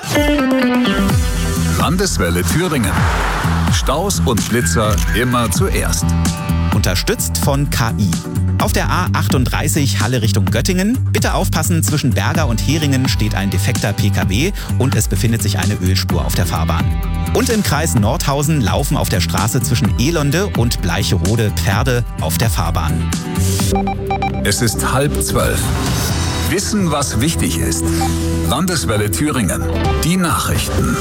Landeswelle Thüringen. Staus und Blitzer immer zuerst. Unterstützt von KI. Auf der A38 Halle Richtung Göttingen. Bitte aufpassen, zwischen Berger und Heringen steht ein defekter PKW und es befindet sich eine Ölspur auf der Fahrbahn. Und im Kreis Nordhausen laufen auf der Straße zwischen Elonde und Bleicherode Pferde auf der Fahrbahn. Es ist 11:30. Wissen, was wichtig ist. Landeswelle Thüringen. Die Nachrichten.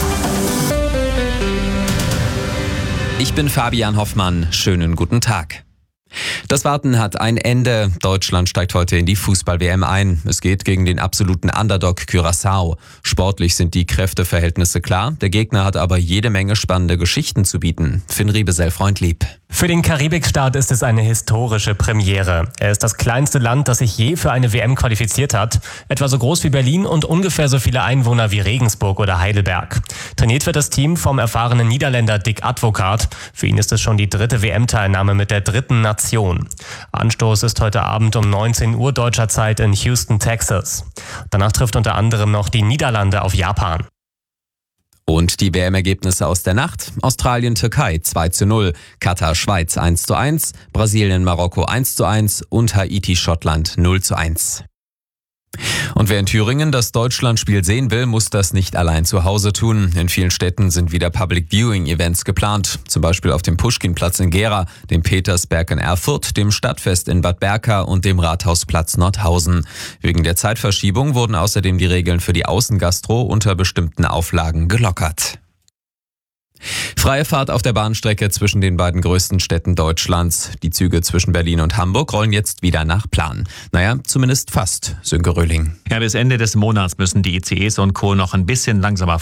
Ich bin Fabian Hoffmann. Schönen guten Tag. Das Warten hat ein Ende. Deutschland steigt heute in die Fußball-WM ein. Es geht gegen den absoluten Underdog Curaçao. Sportlich sind die Kräfteverhältnisse klar. Der Gegner hat aber jede Menge spannende Geschichten zu bieten. Finn Riebesell-Freundlieb. Für den Karibikstaat ist es eine historische Premiere. Er ist das kleinste Land, das sich je für eine WM qualifiziert hat. Etwa so groß wie Berlin und ungefähr so viele Einwohner wie Regensburg oder Heidelberg. Trainiert wird das Team vom erfahrenen Niederländer Dick Advocaat. Für ihn ist es schon die 3. WM-Teilnahme mit der 3. Nation. Anstoß ist heute Abend um 19 Uhr deutscher Zeit in Houston, Texas. Danach trifft unter anderem noch die Niederlande auf Japan. Und die WM-Ergebnisse aus der Nacht: Australien-Türkei 2:0, Katar-Schweiz 1:1, Brasilien-Marokko 1:1 und Haiti-Schottland 0:1. Und wer in Thüringen das Deutschlandspiel sehen will, muss das nicht allein zu Hause tun. In vielen Städten sind wieder Public Viewing Events geplant. Zum Beispiel auf dem Puschkinplatz in Gera, dem Petersberg in Erfurt, dem Stadtfest in Bad Berka und dem Rathausplatz Nordhausen. Wegen der Zeitverschiebung wurden außerdem die Regeln für die Außengastro unter bestimmten Auflagen gelockert. Freie Fahrt auf der Bahnstrecke zwischen den beiden größten Städten Deutschlands. Die Züge zwischen Berlin und Hamburg rollen jetzt wieder nach Plan. Naja, zumindest fast, Sönke Röhling. Ja, bis Ende des Monats müssen die ICEs und Co. noch ein bisschen langsamer